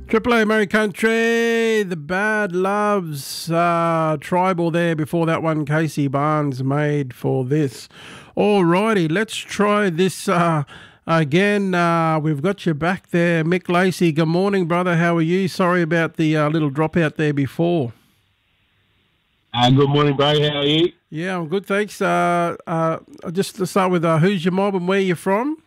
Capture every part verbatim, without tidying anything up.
Triple A Murray Country, the Bad Loves uh, Tribal there before that one Casey Barnes made for this. Alrighty, let's try this uh, again. Uh, we've got you back there, Mick Lacey. Good morning, brother. How are you? Sorry about the uh, little dropout there before. Uh, good morning, bro. How are you? Yeah, I'm good, thanks. Uh, uh, just to start with, uh, who's your mob and where you from?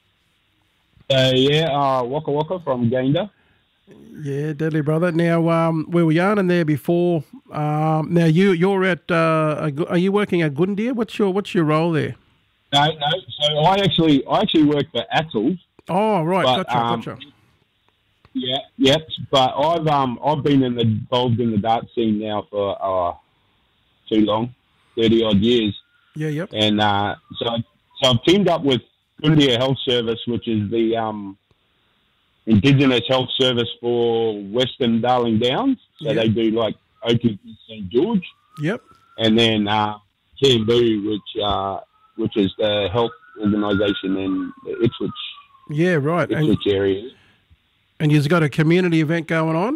Uh, yeah, uh, Waka Waka from Gayndah. Yeah, deadly, brother. Now, um, we were yarning there before. Um, now, you you're at. Uh, are you working at Gundia? What's your What's your role there? No, no. So I actually, I actually work for Attles. Oh, right. But, gotcha, um, gotcha. Yeah, yep. But I've um I've been in the, involved in the dart scene now for uh too long, thirty odd years. Yeah, yep. And uh, so so I've teamed up with Gundia Health Service, which is the um. Indigenous health service for Western Darling Downs. So yep. they do like Oakey Saint George. Yep. And then uh, Cambo, which uh, which is the health organisation in the Ipswich, yeah, right. Ipswich and, area. And you've got a community event going on?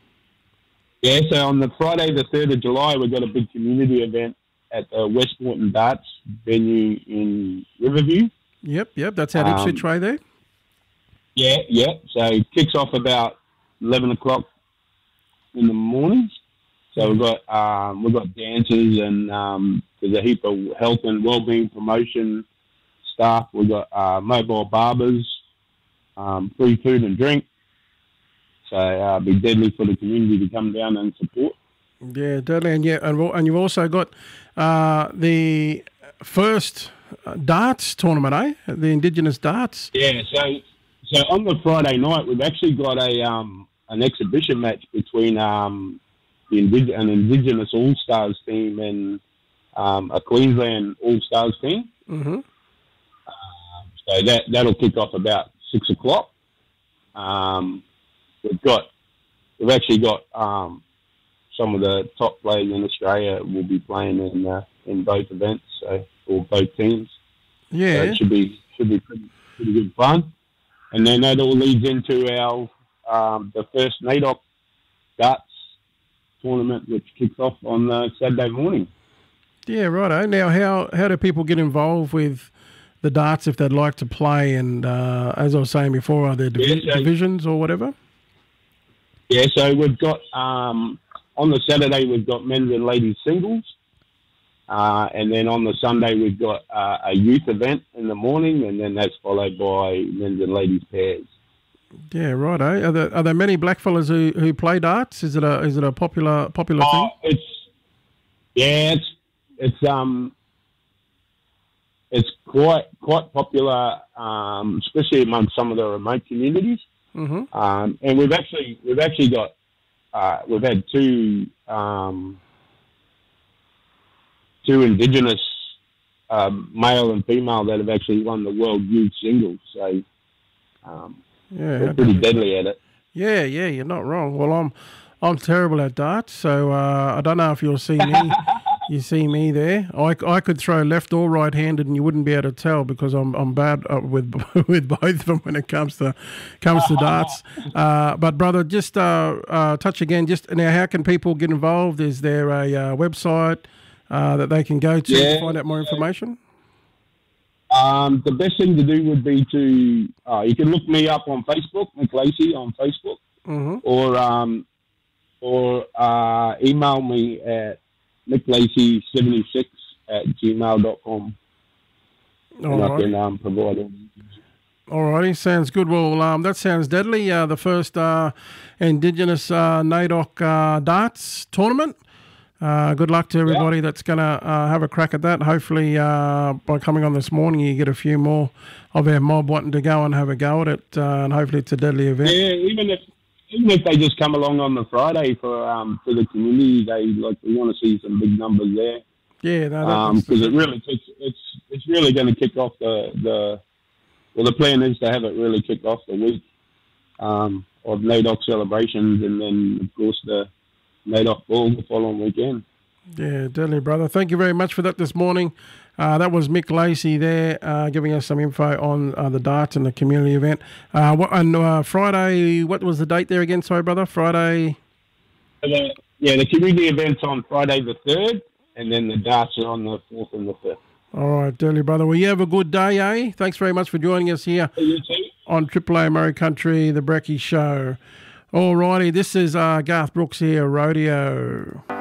Yeah, so on the Friday the third of July, we've got a big community event at the Westmoreton Darts venue in Riverview. Yep, yep. That's at um, Ipswich, right there? Yeah, yeah. So it kicks off about eleven o'clock in the mornings. So we've got um, we've got dancers and um, there's a heap of health and wellbeing promotion staff. We've got uh, mobile barbers, um, free food and drink. So uh, it'll be deadly for the community to come down and support. Yeah, deadly, and yeah, and, and you've also got uh, the first darts tournament, eh? The Indigenous darts. Yeah. So. So on the Friday night, we've actually got a um, an exhibition match between um, the Indig- an Indigenous All Stars team and um, a Queensland All Stars team. Mm-hmm. Uh, so that that'll kick off about six o'clock. Um, we've got we've actually got um, some of the top players in Australia will be playing in uh, in both events, so or both teams. Yeah, so it should be should be pretty, pretty good fun. And then that all leads into our um, the first NAIDOC darts tournament, which kicks off on uh, Saturday morning. Yeah, righto. Now, how how do people get involved with the darts if they'd like to play? And uh, as I was saying before, are there divi- yeah, so, divisions or whatever? Yeah, so we've got um, on the Saturday we've got men's and ladies singles. Uh, and then on the Sunday, we've got uh, a youth event in the morning, and then that's followed by men's and ladies pairs. Yeah, right. Eh? Are there are there many blackfellas who, who play darts? Is it a is it a popular popular oh, thing? It's yeah, it's it's um it's quite quite popular, um, especially among some of the remote communities. Mm-hmm. Um, and we've actually we've actually got uh, we've had two. Um, Two Indigenous um, male and female that have actually won the World Youth Singles. So um, yeah, they're pretty deadly at it. Yeah, yeah, you're not wrong. Well, I'm I'm terrible at darts, so uh, I don't know if you'll see me. You see me there. I, I could throw left or right handed, and you wouldn't be able to tell because I'm I'm bad uh, with with both of them when it comes to comes to darts. Uh, but brother, just uh, uh, touch again. Just now, how can people get involved? Is there a uh, website Uh, that they can go to yeah, to find out more information? Um, the best thing to do would be to, uh, you can look me up on Facebook, Mick Lacey on Facebook, mm-hmm. or um, or uh, email me at mick lacey seventy-six at gmail dot com. And I can um, provide it. Alrighty, sounds good. Well, um, that sounds deadly. Uh, the first uh, Indigenous uh, NAIDOC uh, darts tournament. Uh, good luck to everybody yeah. that's going to uh, have a crack at that. Hopefully, uh, by coming on this morning, you get a few more of our mob wanting to go and have a go at it, uh, and hopefully it's a deadly event. Yeah, even if even if they just come along on the Friday for um for the community, they like we want to see some big numbers there. Yeah, no, um, because it really kicks, it's it's really going to kick off the the well the plan is to have it really kick off the week um, of NAIDOC celebrations, and then of course the NAIDOC ball the following weekend. Yeah, deadly, brother. Thank you very much for that this morning. Uh, that was Mick Lacey there, uh, giving us some info on uh, the darts and the community event. Uh, what, and uh, Friday, what was the date there again? Sorry, brother. Friday. The, yeah, the community event's on Friday the third, and then the darts are on the fourth and the fifth. All right, dearly brother. Well, you have a good day, eh? Thanks very much for joining us here You too. on Triple A Murray Country, the Brecky Show. All righty, this is uh, Garth Brooks here, Rodeo.